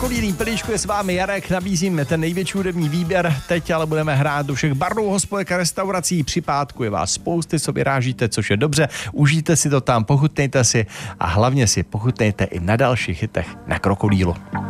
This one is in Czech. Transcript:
Krokodýlím pelíšku je s vámi Jarek, nabízím ten největší hudební výběr, teď ale budeme hrát do všech barů, hospodek a restaurací, při pátku je vás spousty, co vyrážíte, což je dobře, užijte si to tam, pochutnejte si a hlavně si pochutnejte i na dalších hitech na Krokodýlu.